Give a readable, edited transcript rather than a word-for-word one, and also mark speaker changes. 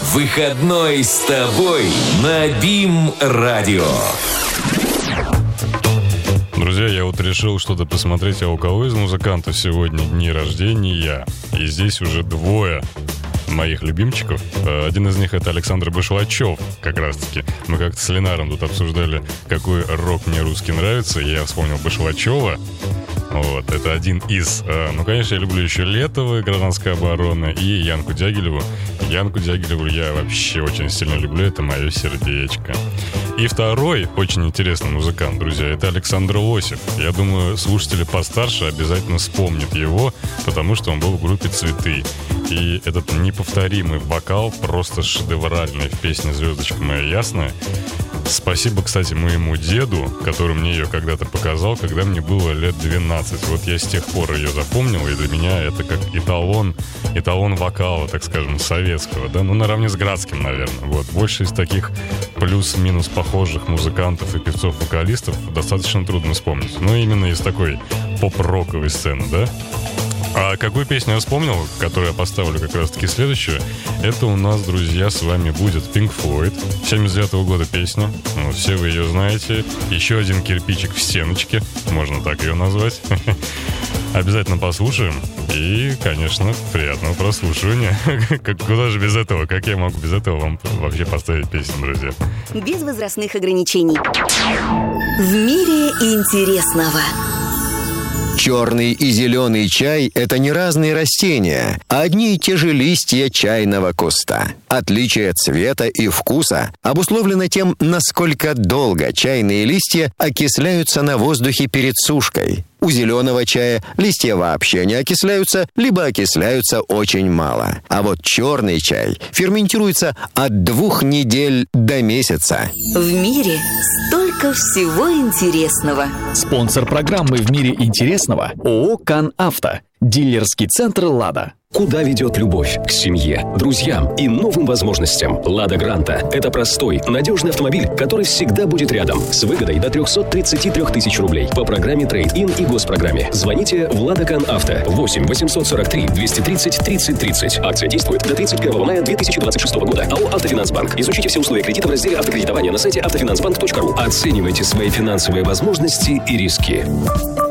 Speaker 1: Выходной с тобой на БИМ-радио.
Speaker 2: Друзья, я вот решил что-то посмотреть, а у кого из музыкантов сегодня дни рождения. И здесь уже двое моих любимчиков. Один из них — это Александр Башлачев, как раз-таки. Мы как-то с Ленаром тут обсуждали, какой рок мне русский нравится, и я вспомнил Башлачева. Вот, это один из. Ну, конечно, я люблю еще Летова, «Гражданская оборона», и Янку Дягилеву. Янку Дягилеву я вообще очень сильно люблю, это мое сердечко. И второй очень интересный музыкант, друзья, это Александр Лосев. Я думаю, слушатели постарше обязательно вспомнят его, потому что он был в группе «Цветы». И этот неповторимый вокал просто шедевральный в песне «Звездочка моя ясная». Спасибо, кстати, моему деду, который мне ее когда-то показал, когда мне было лет 12. Вот я с тех пор ее запомнил, и для меня это как эталон вокала, так скажем, советского, да, ну, наравне с Градским, наверное. Вот, больше из таких плюс-минус похожих музыкантов и певцов-вокалистов достаточно трудно вспомнить. Ну, именно из такой поп-роковой сцены, да. А какую песню я вспомнил, которую я поставлю как раз-таки следующую, это у нас, друзья, с вами будет Pink Floyd, 79-го года песня, ну, все вы ее знаете, еще один кирпичик в стеночке, можно так ее назвать. Обязательно послушаем и, конечно, приятного прослушивания. Куда же без этого? Как я могу без этого вам вообще поставить песню, друзья?
Speaker 3: Без возрастных ограничений. В мире интересного.
Speaker 4: Черный и зеленый чай – это не разные растения, а одни и те же листья чайного куста. Отличие цвета и вкуса обусловлено тем, насколько долго чайные листья окисляются на воздухе перед сушкой. У зеленого чая листья вообще не окисляются, либо окисляются очень мало. А вот черный чай ферментируется от 2 недель до месяца.
Speaker 3: В мире столько всего интересного.
Speaker 5: Спонсор программы «В мире интересного» ООО «КанАвто». Дилерский центр «Лада».
Speaker 6: Куда ведет любовь? К семье, друзьям и новым возможностям. «Лада Гранта» — это простой, надежный автомобиль, который всегда будет рядом. С выгодой до 333 тысяч рублей по программе «Трейд-ин» и госпрограмме. Звоните в «Лада КанАвто» 8 843 230 30 30. Акция действует до 31 мая 2026 года. АО «Автофинансбанк». Изучите все условия кредита в разделе «Автокредитование» на сайте автофинансбанк.ру. Оценивайте свои финансовые возможности и риски.